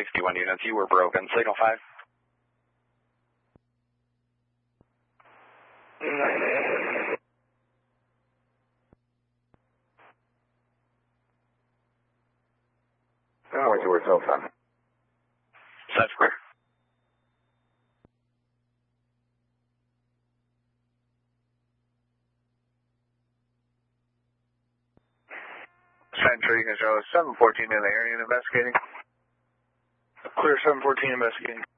61 units, you were broken. Signal 5. Where's your Hilton? Set square. Century Control 714 in the area investigating. Clear 714 investigating.